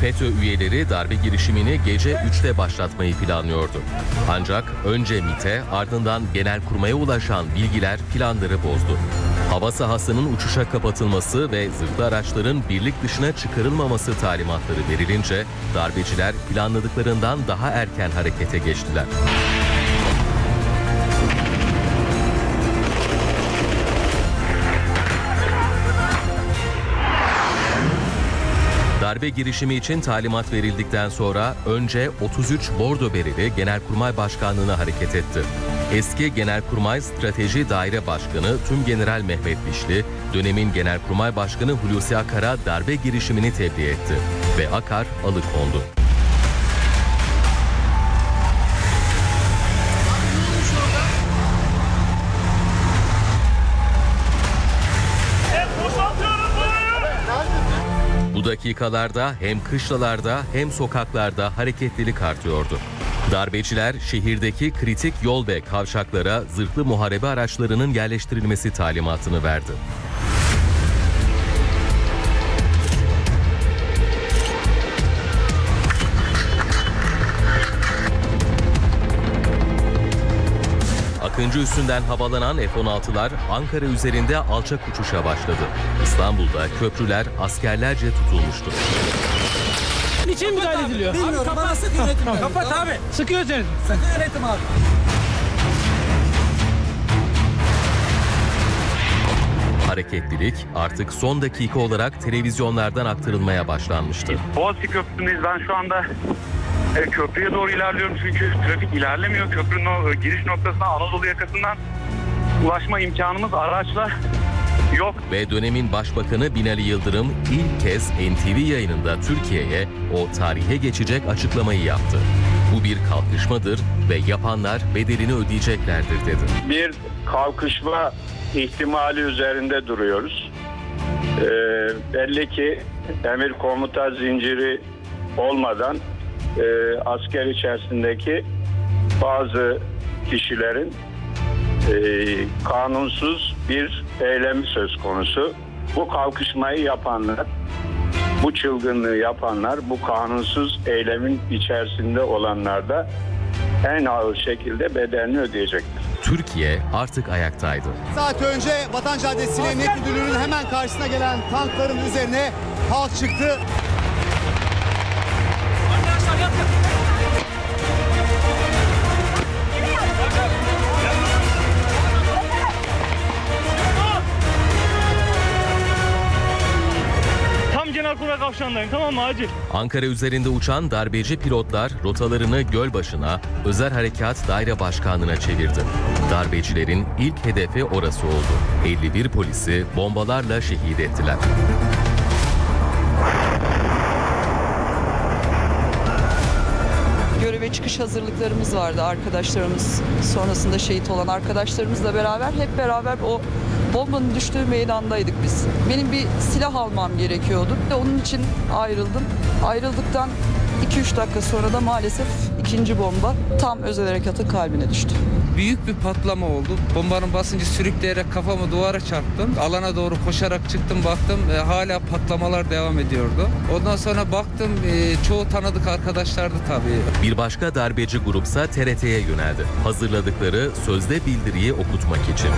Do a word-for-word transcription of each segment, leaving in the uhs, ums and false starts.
FETÖ üyeleri darbe girişimini gece üçte başlatmayı planlıyordu. Ancak önce MİT'e ardından Genelkurmay'a ulaşan bilgiler planları bozdu. Hava sahasının uçuşa kapatılması ve zırhlı araçların birlik dışına çıkarılmaması talimatları verilince darbeciler planladıklarından daha erken harekete geçtiler. Darbe girişimi için talimat verildikten sonra önce otuz üç Bordo Bereli Genelkurmay Başkanlığı'na hareket etti. Eski Genelkurmay Strateji Daire Başkanı Tümgeneral Mehmet Dişli, dönemin Genelkurmay Başkanı Hulusi Akar'a darbe girişimini tebliğ etti ve Akar alıkondu. Bu dakikalarda hem kışlalarda hem sokaklarda hareketlilik artıyordu. Darbeciler şehirdeki kritik yol ve kavşaklara zırhlı muharebe araçlarının yerleştirilmesi talimatını verdi. Akıncı üstünden havalanan F on altılar Ankara üzerinde alçak uçuşa başladı. İstanbul'da köprüler askerlerce tutulmuştu. Niçin müdahale ediliyor? Bilmiyorum. Abi, bana sık yönetim. Tamam, kapat abi. Sıkıyor seni. Sıkı yönetim abi. Hareketlilik artık son dakika olarak televizyonlardan aktarılmaya başlanmıştı. Boğaziçi Köprüsü'ndeyiz. Ben şu anda e, köprüye doğru ilerliyorum çünkü trafik ilerlemiyor. Köprünün o giriş noktasına Anadolu yakasından ulaşma imkanımız araçla yok. Ve dönemin Başbakanı Binali Yıldırım ilk kez N T V yayınında Türkiye'ye o tarihe geçecek açıklamayı yaptı. Bu bir kalkışmadır ve yapanlar bedelini ödeyeceklerdir dedi. Bir kalkışma ihtimali üzerinde duruyoruz. Ee, belli ki emir komuta zinciri olmadan e, asker içerisindeki bazı kişilerin e, kanunsuz bir eylemi söz konusu. Bu kalkışmayı yapanlar, bu çılgınlığı yapanlar, bu kanunsuz eylemin içerisinde olanlar da en ağır şekilde bedelini ödeyecektir. Türkiye artık ayaktaydı. Saat önce Vatan Caddesi'nin Emniyet Müdürlüğü'nün hemen karşısına gelen tankların üzerine halk çıktı. Arkadaşlar yapın. Tam Genelkurmay kavşağındayım, tamam mı acil? Ankara üzerinde uçan darbeci pilotlar rotalarını Gölbaşı'na, Özel Harekat Daire Başkanlığı'na çevirdi. Darbecilerin ilk hedefi orası oldu. elli bir polisi bombalarla şehit ettiler. Göreve çıkış hazırlıklarımız vardı. Arkadaşlarımız, sonrasında şehit olan arkadaşlarımızla beraber hep beraber o bombanın düştüğü meydandaydık biz. Benim bir silah almam gerekiyordu. Onun için ayrıldım. Ayrıldıktan iki üç dakika sonra da maalesef ikinci bomba tam özel harekatın kalbine düştü. Büyük bir patlama oldu. Bombanın basıncı sürükleyerek kafamı duvara çarptım. Alana doğru koşarak çıktım, baktım e, hala patlamalar devam ediyordu. Ondan sonra baktım e, çoğu tanıdık arkadaşlardı tabii. Bir başka darbeci grupsa T R T'ye yöneldi. Hazırladıkları sözde bildiriyi okutmak için.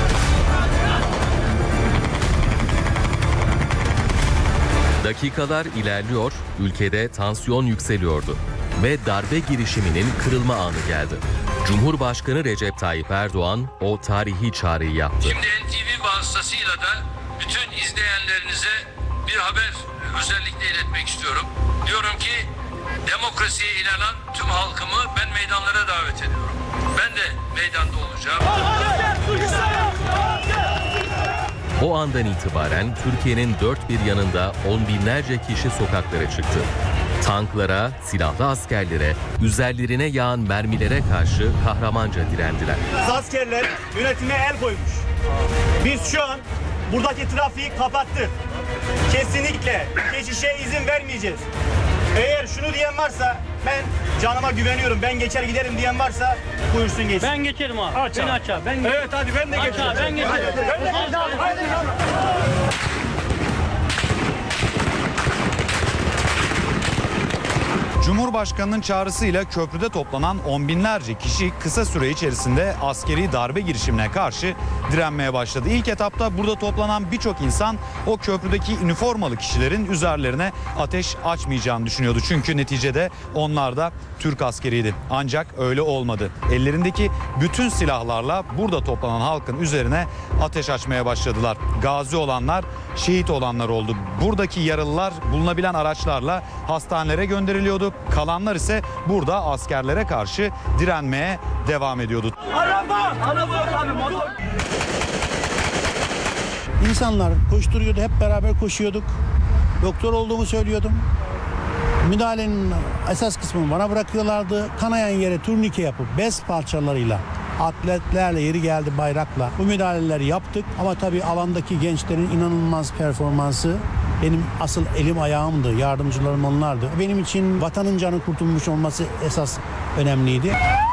Dakikalar ilerliyor, ülkede tansiyon yükseliyordu ve darbe girişiminin kırılma anı geldi. Cumhurbaşkanı Recep Tayyip Erdoğan o tarihi çağrıyı yaptı. Şimdi N T V vasıtasıyla da bütün izleyenlerinize bir haber özellikle iletmek istiyorum. Diyorum ki demokrasiye inanan tüm halkımı ben meydanlara davet ediyorum. Ben de meydanda olacağım. O andan itibaren Türkiye'nin dört bir yanında on binlerce kişi sokaklara çıktı. Tanklara, silahlı askerlere, üzerlerine yağan mermilere karşı kahramanca direndiler. Askerler yönetime el koymuş. Biz şu an buradaki trafiği kapattık. Kesinlikle geçişe izin vermeyeceğiz. Eğer şunu diyen varsa ben canıma güveniyorum, ben geçer giderim diyen varsa buyursun geçsin. Ben geçerim abi. Aç Beni aç abi. Ben geçerim. Evet hadi ben de Aç geçerim. abi, ben geçerim. Ben de geçerim. Hadi, hadi. Cumhurbaşkanının çağrısıyla köprüde toplanan on binlerce kişi kısa süre içerisinde askeri darbe girişimine karşı direnmeye başladı. İlk etapta burada toplanan birçok insan o köprüdeki üniformalı kişilerin üzerlerine ateş açmayacağını düşünüyordu. Çünkü neticede onlar da Türk askeriydi. Ancak öyle olmadı. Ellerindeki bütün silahlarla burada toplanan halkın üzerine ateş açmaya başladılar. Gazi olanlar, şehit olanlar oldu. Buradaki yaralılar bulunabilen araçlarla hastanelere gönderiliyordu. Kalanlar ise burada askerlere karşı direnmeye devam ediyordu. Araba! Araba! Motor! İnsanlar koşturuyordu, hep beraber koşuyorduk. Doktor olduğumu söylüyordum. Müdahalenin esas kısmını bana bırakıyorlardı. Kanayan yere turnike yapıp bez parçalarıyla, atletlerle, yeri geldi bayrakla bu müdahaleleri yaptık. Ama tabii alandaki gençlerin inanılmaz performansı benim asıl elim ayağımdı. Yardımcılarım onlardı. Benim için vatanın canı kurtulmuş olması esas önemliydi.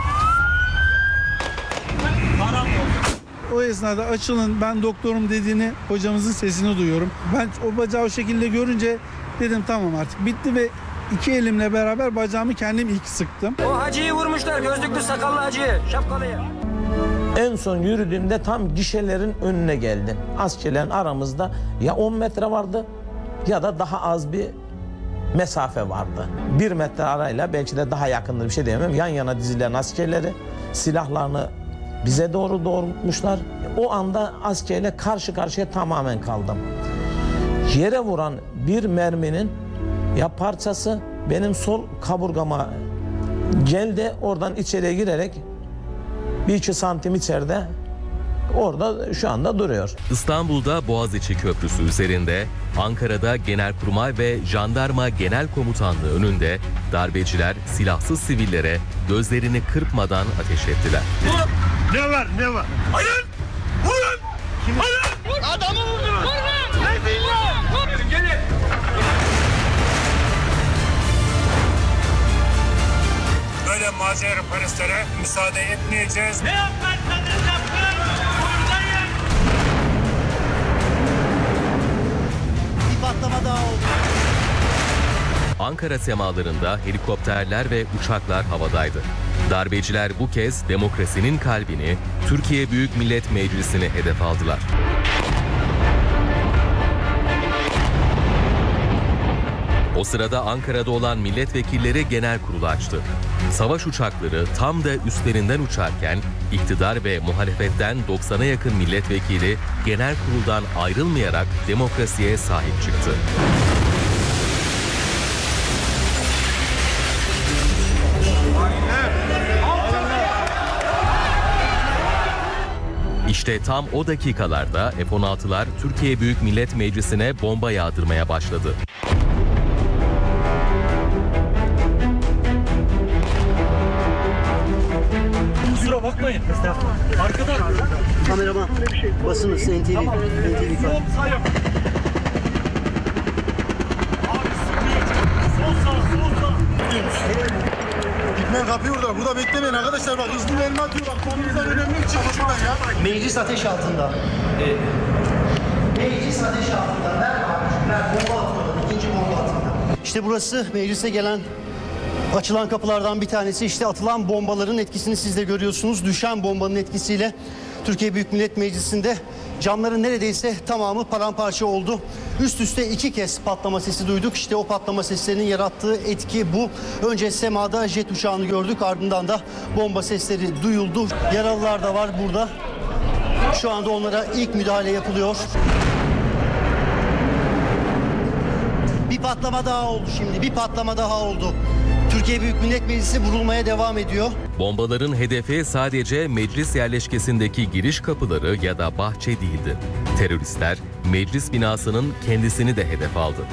O esnada açılın, ben doktorum dediğini, hocamızın sesini duyuyorum. Ben o bacağı o şekilde görünce dedim tamam artık bitti ve iki elimle beraber bacağımı kendim ilk sıktım. O hacıyı vurmuşlar, gözlüklü sakallı hacıyı, şapkalıyı. En son yürüdüğümde tam gişelerin önüne geldim. Askerlerin aramızda ya on metre vardı ya da daha az bir mesafe vardı. Bir metre arayla, belki de daha yakındır, bir şey diyemem. Yan yana dizilen askerleri silahlarını bize doğru doğrultmuşlar. O anda askerle karşı karşıya tamamen kaldım. Yere vuran bir merminin ya parçası benim sol kaburgama geldi, oradan içeriye girerek bir iki santim içeride orada şu anda duruyor. İstanbul'da Boğaziçi Köprüsü üzerinde, Ankara'da Genelkurmay ve Jandarma Genel Komutanlığı önünde darbeciler silahsız sivillere gözlerini kırpmadan ateş ettiler. Ne var, ne var? Hayır! Vurun! Hayır! Adamı vurdunuz! Vurun! Ne bileyim? Gelin! Böyle maceraparestlere müsaade etmeyeceğiz. Ne yaparsanız yapın! Buradayım! Bir patlama daha oldu. Ankara semalarında helikopterler ve uçaklar havadaydı. Darbeciler bu kez demokrasinin kalbini, Türkiye Büyük Millet Meclisi'ni hedef aldılar. O sırada Ankara'da olan milletvekilleri genel kurulu açtı. Savaş uçakları tam da üstlerinden uçarken iktidar ve muhalefetten doksana yakın milletvekili genel kuruldan ayrılmayarak demokrasiye sahip çıktı. İşte tam o dakikalarda F on altılar Türkiye Büyük Millet Meclisi'ne bomba yağdırmaya başladı. Kusura bakmayın. Arkadan. Kameraman, basınız, N T V. N T V. Sağ yap. Abi sıkıyor. Sol sağ, sol sağ. Gitmeyin, kapıyı burada. Burada beklemeyin arkadaşlar. Bak hızlı mermi atıyor. Bak konumuzdan önemli bir çıkış şuradan ya. Meclis ateş altında. Meclis ateş altında. Ver abi. Ver, bomba atıyorlar. İkinci bomba atıyorlar. İşte burası meclise gelen açılan kapılardan bir tanesi. İşte atılan bombaların etkisini siz de görüyorsunuz. Düşen bombanın etkisiyle Türkiye Büyük Millet Meclisi'nde camların neredeyse tamamı paramparça oldu. Üst üste iki kez patlama sesi duyduk. İşte o patlama seslerinin yarattığı etki bu. Önce semada jet uçağını gördük. Ardından da bomba sesleri duyuldu. Yaralılar da var burada. Şu anda onlara ilk müdahale yapılıyor. Bir patlama daha oldu şimdi. Bir patlama daha oldu. Türkiye Büyük Millet Meclisi vurulmaya devam ediyor. Bombaların hedefi sadece meclis yerleşkesindeki giriş kapıları ya da bahçe değildi. Teröristler meclis binasının kendisini de hedef aldı.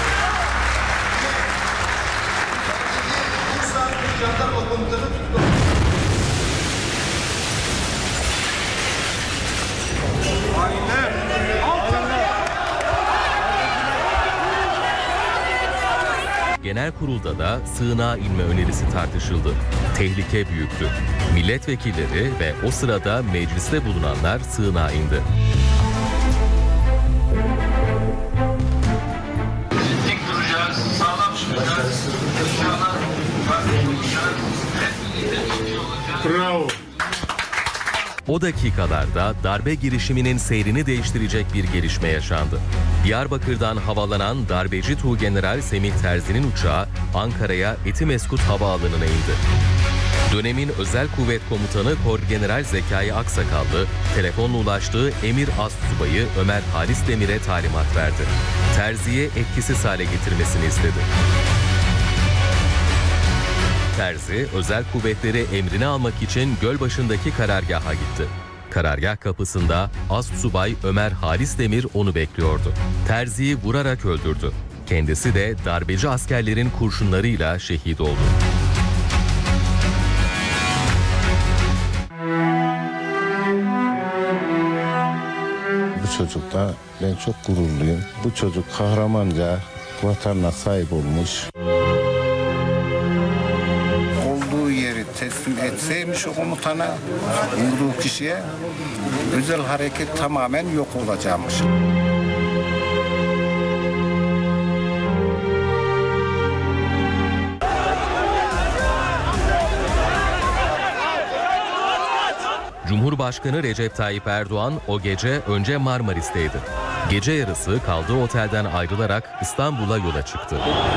Genel kurulda da sığınağa inme önerisi tartışıldı. Tehlike büyüktü. Milletvekilleri ve o sırada mecliste bulunanlar sığınağa indi. Dik duracağız, sağlam tutacağız. Bravo. O dakikalarda darbe girişiminin seyrini değiştirecek bir gelişme yaşandı. Diyarbakır'dan havalanan darbeci Tuğgeneral Semih Terzi'nin uçağı Ankara'ya Etimeskut Havaalanı'na indi. Dönemin Özel Kuvvet Komutanı Korgeneral Zekai Aksakallı, telefonla ulaştığı Emir Astsubayı Ömer Halis Demir'e talimat verdi. Terzi'ye etkisiz hale getirmesini istedi. Terzi, özel kuvvetleri emrini almak için Gölbaşı'ndaki karargaha gitti. Karargah kapısında Astsubay Ömer Halis Demir onu bekliyordu. Terzi'yi vurarak öldürdü. Kendisi de darbeci askerlerin kurşunlarıyla şehit oldu. Bu çocukta ben çok gururluyum. Bu çocuk kahramanca vatanına sahip olmuş. Olduğu yeri teslim etseymiş o komutana, vurduğu kişiye, özel hareket tamamen yok olacakmış. Cumhurbaşkanı Recep Tayyip Erdoğan o gece önce Marmaris'teydi. Gece yarısı kaldığı otelden ayrılarak İstanbul'a yola çıktı.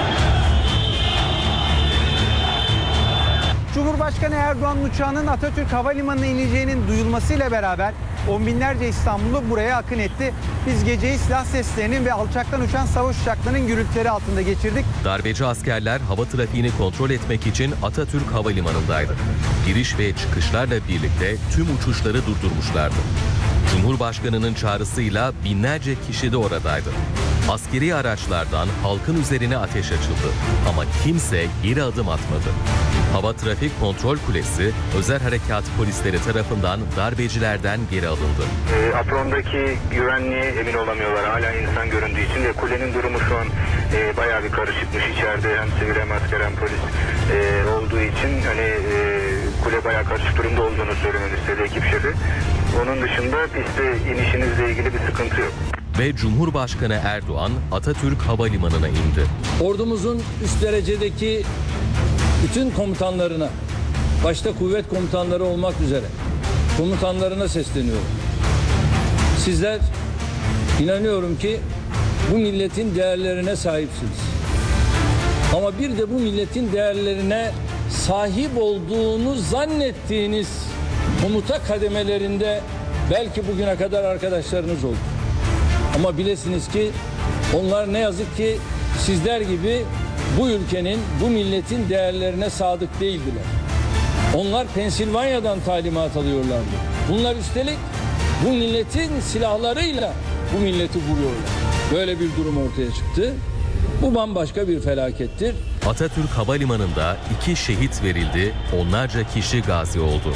Cumhurbaşkanı Erdoğan'ın uçağının Atatürk Havalimanı'na ineceğinin duyulmasıyla beraber on binlerce İstanbullu buraya akın etti. Biz geceyi silah seslerinin ve alçaktan uçan savaş uçaklarının gürültüleri altında geçirdik. Darbeci askerler hava trafiğini kontrol etmek için Atatürk Havalimanı'ndaydı. Giriş ve çıkışlarla birlikte tüm uçuşları durdurmuşlardı. Cumhurbaşkanının çağrısıyla binlerce kişi de oradaydı. Askeri araçlardan halkın üzerine ateş açıldı ama kimse geri adım atmadı. Hava Trafik Kontrol Kulesi özel harekat polisleri tarafından darbecilerden geri alındı. E, Apron'daki güvenliğe emin olamıyorlar hala insan göründüğü için ve kulenin durumu şu an e, bayağı bir karışıkmış içeride hem sivil hem asker hem polis e, olduğu için hani e, kule bayağı karışık durumda olduğunu söylemeni istedi ekip şefi. Onun dışında piste inişinizle ilgili bir sıkıntı yok. Ve Cumhurbaşkanı Erdoğan Atatürk Havalimanı'na indi. Ordumuzun üst derecedeki bütün komutanlarına, başta kuvvet komutanları olmak üzere komutanlarına sesleniyorum. Sizler inanıyorum ki bu milletin değerlerine sahipsiniz. Ama bir de bu milletin değerlerine sahip olduğunu zannettiğiniz komuta kademelerinde belki bugüne kadar arkadaşlarınız oldu. Ama bilesiniz ki onlar ne yazık ki sizler gibi bu ülkenin, bu milletin değerlerine sadık değildiler. Onlar Pensilvanya'dan talimat alıyorlardı. Bunlar üstelik bu milletin silahlarıyla bu milleti vuruyorlar. Böyle bir durum ortaya çıktı. Bu bambaşka bir felakettir. Atatürk Havalimanı'nda iki şehit verildi, onlarca kişi gazi oldu.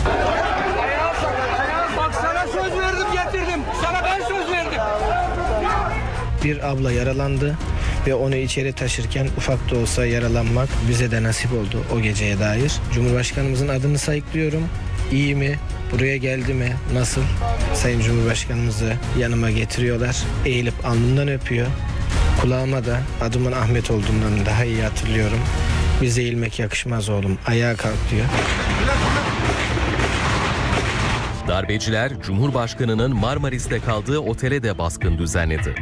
Bak sana söz verdim getirdim. Sana ben söz verdim. Bir abla yaralandı ve onu içeri taşırken ufak da olsa yaralanmak bize de nasip oldu o geceye dair. Cumhurbaşkanımızın adını sayıklıyorum. İyi mi? Buraya geldi mi? Nasıl? Sayın Cumhurbaşkanımızı yanıma getiriyorlar. Eğilip alnından öpüyor. Kulağıma da adımın Ahmet olduğundan daha iyi hatırlıyorum. Bize eğilmek yakışmaz oğlum. Ayağa kalk diyor. Darbeciler Cumhurbaşkanı'nın Marmaris'te kaldığı otele de baskın düzenledi.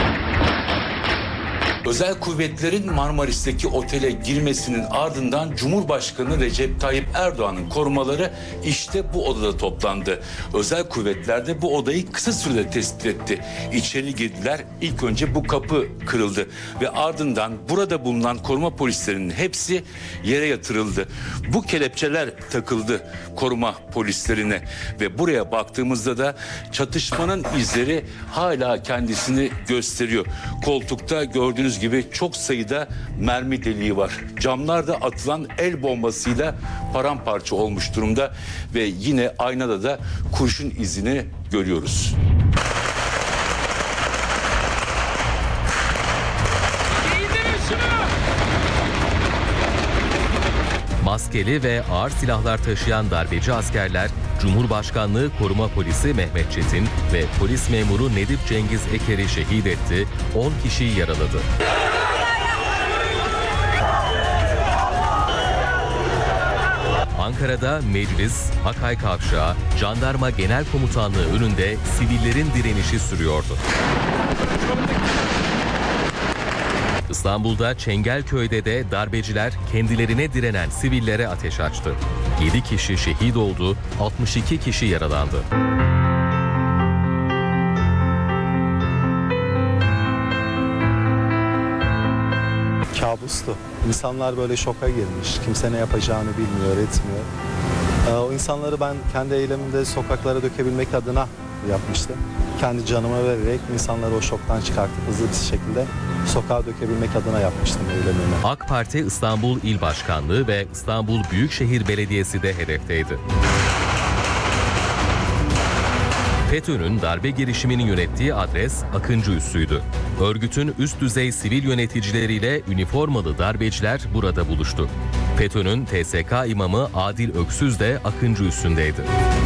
Özel kuvvetlerin Marmaris'teki otele girmesinin ardından Cumhurbaşkanı Recep Tayyip Erdoğan'ın korumaları işte bu odada toplandı. Özel kuvvetler de bu odayı kısa sürede tespit etti. İçeri girdiler. İlk önce bu kapı kırıldı ve ardından burada bulunan koruma polislerinin hepsi yere yatırıldı. Bu kelepçeler takıldı koruma polislerine ve buraya baktığımızda da çatışmanın izleri hala kendisini gösteriyor. Koltukta gördüğünüz gibi çok sayıda mermi deliği var. Camlarda atılan el bombasıyla paramparça olmuş durumda ve yine aynada da kurşun izini görüyoruz. Maskeli ve ağır silahlar taşıyan darbeci askerler, Cumhurbaşkanlığı Koruma Polisi Mehmet Çetin ve polis memuru Nedip Cengiz Eker'i şehit etti, on kişiyi yaraladı. Ankara Ankara'da meclis, Akay Kavşağı, Jandarma Genel Komutanlığı önünde sivillerin direnişi sürüyordu. İstanbul'da Çengelköy'de de darbeciler kendilerine direnen sivillere ateş açtı. yedi kişi şehit oldu, altmış iki kişi yaralandı. Kabustu. İnsanlar böyle şoka girmiş. Kimse ne yapacağını bilmiyor, etmiyor. Ee, o insanları ben kendi eylemimde sokaklara dökebilmek adına yapmıştım. Kendi canıma vererek insanları o şoktan çıkartıp hızlı bir şekilde sokağa dökebilmek adına yapmıştım eylemimi. AK Parti İstanbul İl Başkanlığı ve İstanbul Büyükşehir Belediyesi de hedefteydi. FETÖ'nün darbe girişimini yönettiği adres Akıncı Üssü'ydü. Örgütün üst düzey sivil yöneticileriyle üniformalı darbeciler burada buluştu. FETÖ'nün T S K imamı Adil Öksüz de Akıncı Üssü'ndeydi.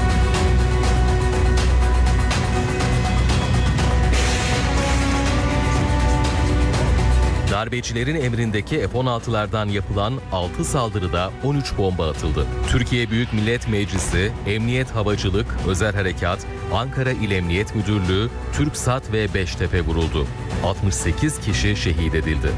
Darbecilerin emrindeki F on altılardan yapılan altı saldırıda on üç bomba atıldı. Türkiye Büyük Millet Meclisi, Emniyet Havacılık, Özel Harekat, Ankara İl Emniyet Müdürlüğü, TürkSat ve Beştepe vuruldu. altmış sekiz kişi şehit edildi.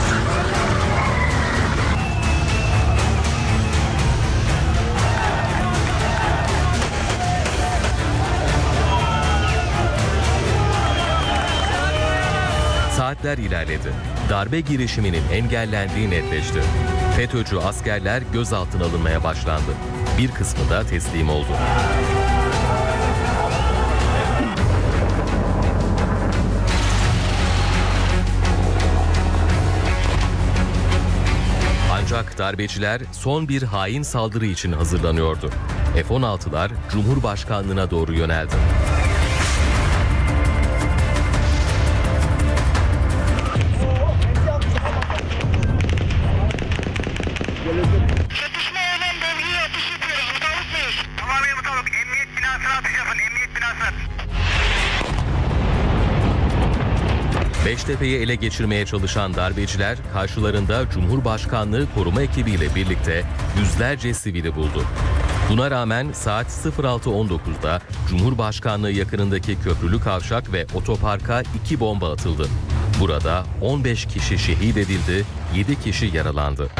Saatler ilerledi. Darbe girişiminin engellendiği netleşti. FETÖ'cü askerler gözaltına alınmaya başlandı. Bir kısmı da teslim oldu. Ancak darbeciler son bir hain saldırı için hazırlanıyordu. F on altılar Cumhurbaşkanlığına doğru yöneldi. Beştepe'yi ele geçirmeye çalışan darbeciler karşılarında Cumhurbaşkanlığı koruma ekibiyle birlikte yüzlerce sivili buldu. Buna rağmen saat sıfır altı on dokuzda Cumhurbaşkanlığı yakınındaki köprülü kavşak ve otoparka iki bomba atıldı. Burada on beş kişi şehit edildi, yedi kişi yaralandı.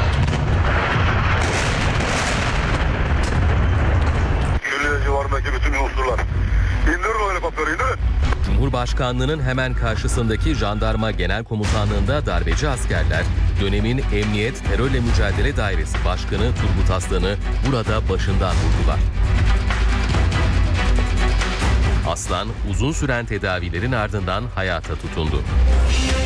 Külliye civarındaki bütün unsurlar. İndirin o helikopteri, indirin. Cumhurbaşkanlığının hemen karşısındaki Jandarma Genel Komutanlığı'nda darbeci askerler, dönemin Emniyet Terörle Mücadele Dairesi Başkanı Turgut Aslan'ı burada başından vurdular. Aslan uzun süren tedavilerin ardından hayata tutundu.